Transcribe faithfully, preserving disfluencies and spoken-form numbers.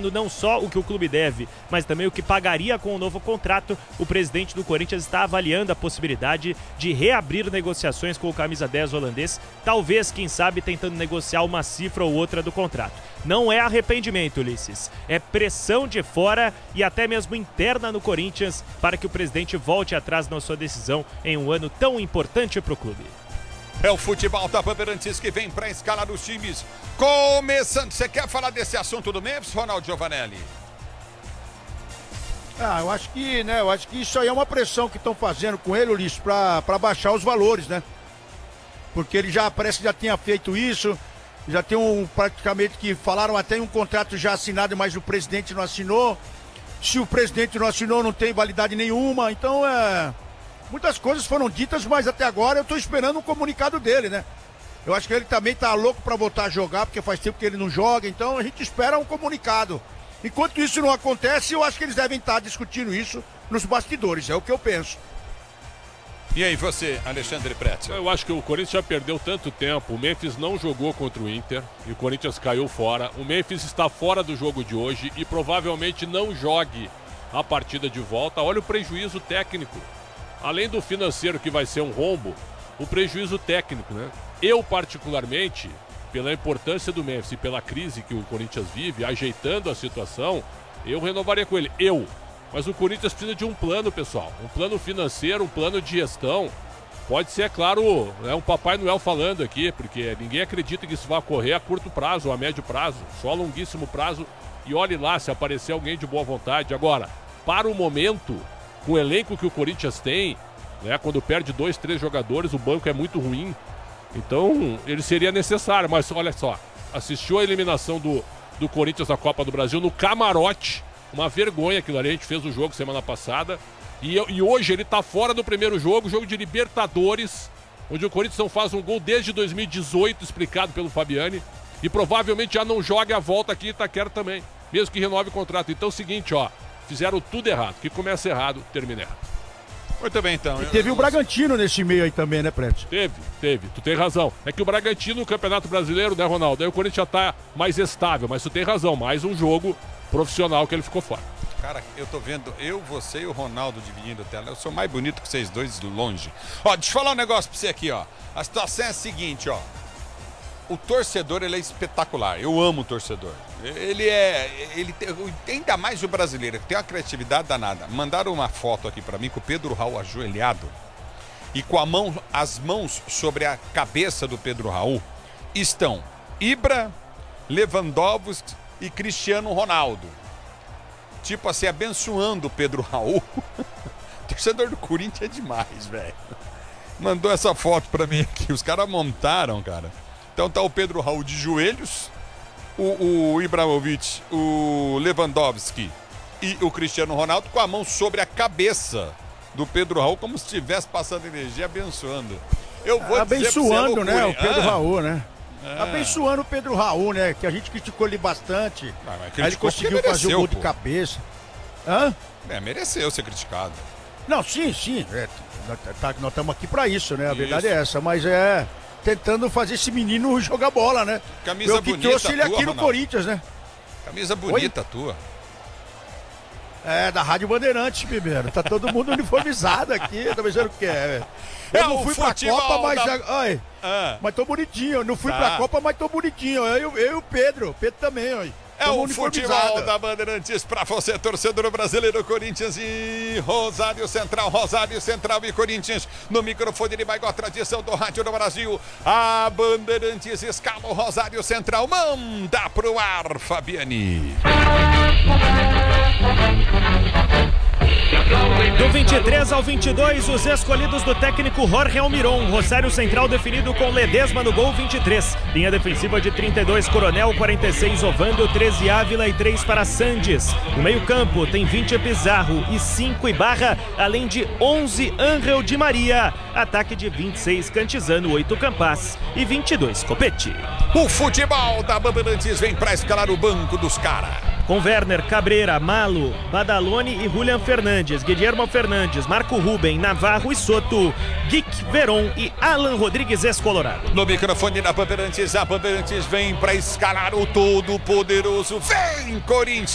avaliando não só o que o clube deve, mas também o que pagaria com o novo contrato, o presidente do Corinthians está avaliando a possibilidade de reabrir negociações com o camisa dez holandês, talvez, quem sabe, tentando negociar uma cifra ou outra do contrato. Não é arrependimento, Ulisses, é pressão de fora e até mesmo interna no Corinthians para que o presidente volte atrás na sua decisão em um ano tão importante para o clube. É o futebol da Bandeirantes que vem para escalar os times. Começando, você quer falar desse assunto do Memphis, Ronaldo Giovanelli? Ah, eu acho que, né, eu acho que isso aí é uma pressão que estão fazendo com ele, Ulisses, para para baixar os valores, né? Porque ele já parece que já tinha feito isso, já tem um, praticamente que falaram até em um contrato já assinado, mas o presidente não assinou. Se o presidente não assinou, não tem validade nenhuma, então é... Muitas coisas foram ditas, mas até agora eu estou esperando um comunicado dele, né? Eu acho que ele também tá louco para voltar a jogar, porque faz tempo que ele não joga, então a gente espera um comunicado. Enquanto isso não acontece, eu acho que eles devem estar discutindo isso nos bastidores, é o que eu penso. E aí você, Alexandre Pretzel? Eu acho que o Corinthians já perdeu tanto tempo, o Memphis não jogou contra o Inter e o Corinthians caiu fora. O Memphis está fora do jogo de hoje e provavelmente não jogue a partida de volta. Olha o prejuízo técnico. Além do financeiro, que vai ser um rombo, o prejuízo técnico, né? Eu, particularmente, pela importância do Memphis e pela crise que o Corinthians vive, ajeitando a situação, eu renovaria com ele. Eu. Mas o Corinthians precisa de um plano, pessoal. Um plano financeiro, um plano de gestão. Pode ser, é claro, né, um Papai Noel falando aqui, porque ninguém acredita que isso vai ocorrer a curto prazo ou a médio prazo. Só a longuíssimo prazo. E olhe lá se aparecer alguém de boa vontade. Agora, para o momento... Com o elenco que o Corinthians tem, né, quando perde dois, três jogadores, o banco é muito ruim. Então, ele seria necessário. Mas olha só, assistiu a eliminação do, do Corinthians na Copa do Brasil no camarote. Uma vergonha aquilo ali. A gente fez o jogo semana passada. E, e hoje ele está fora do primeiro jogo, jogo de Libertadores, onde o Corinthians não faz um gol desde dois mil e dezoito, explicado pelo Fabiani. E provavelmente já não joga a volta aqui em Itaquera também, mesmo que renove o contrato. Então é o seguinte, ó. Fizeram tudo errado. Que começa errado, termina errado. Muito bem, então. E teve o Bragantino nesse meio aí também, né, Preto? Teve, teve. Tu tem razão. É que o Bragantino no Campeonato Brasileiro, né, Ronaldo? Aí o Corinthians já tá mais estável, mas tu tem razão. Mais um jogo profissional que ele ficou fora. Cara, eu tô vendo eu, você e o Ronaldo dividindo a tela. Eu sou mais bonito que vocês dois de longe. Ó, deixa eu falar um negócio pra você aqui, ó. A situação é a seguinte, ó. O torcedor, ele é espetacular. Eu amo o torcedor. Ele é... Ele tem, ainda mais o brasileiro, que tem uma criatividade danada. Mandaram uma foto aqui pra mim com o Pedro Raul ajoelhado e com a mão, as mãos sobre a cabeça do Pedro Raul estão Ibra, Lewandowski e Cristiano Ronaldo. Tipo assim, abençoando o Pedro Raul. O torcedor do Corinthians é demais, velho. Mandou essa foto pra mim aqui. Os caras montaram, cara. Então tá o Pedro Raul de joelhos, o, o Ibrahimovic, o Lewandowski e o Cristiano Ronaldo com a mão sobre a cabeça do Pedro Raul, como se estivesse passando energia, abençoando. Eu vou abençoando, dizer né, o Pedro ah, Raul, né? É. Abençoando o Pedro Raul, né? Que a gente criticou ele bastante. Ah, mas Aí ele conseguiu mereceu, fazer o gol pô. de cabeça. Hã? É, mereceu ser criticado. Não, sim, sim. É, tá, nós estamos aqui pra isso, né? A Isso. verdade é essa. Mas é tentando fazer esse menino jogar bola, né? Camisa Eu que bonita trouxe ele tua, aqui no Ronaldo. Corinthians, né? Camisa bonita tua. É, da Rádio Bandeirantes, primeiro. Tá todo mundo uniformizado aqui. Tá pensando o que é? Eu É não o fui pra futebol Copa, mas... da- já- Ai, Ah. mas tô bonitinho. Eu não fui Tá. pra Copa, mas tô bonitinho. Eu, eu e o Pedro. O Pedro também, ó. É o futebol da Bandeirantes pra você, torcedor brasileiro, Corinthians e Rosário Central, Rosário Central e Corinthians. No microfone ele vai com a tradição do rádio do Brasil. A Bandeirantes escala o Rosário Central. Manda pro ar, Fabiani. Do vinte e três ao vinte e dois, os escolhidos do técnico Jorge Almiron. Rosário Central definido com Ledesma no gol, vinte e três. Linha defensiva de trinta e dois, Coronel, quarenta e seis, Ovando, treze, Ávila e três para Sandes. No meio campo tem vinte, Pizarro e cinco, Ibarra, além de onze, Ángel Di Maria. Ataque de vinte e seis, Cantizano, oito, Campas e vinte e dois, Copete. O futebol da Bandeirantes vem pra escalar o banco dos caras. Com Werner, Cabreira, Malo, Badalone e Julian Fernandes, Guilherme Fernandes, Marco Ruben, Navarro e Soto, Guic, Veron e Alan Rodrigues ex-Colorado. No microfone da Bandeirantes, a Bandeirantes vem pra escalar o todo-poderoso. Vem, Corinthians!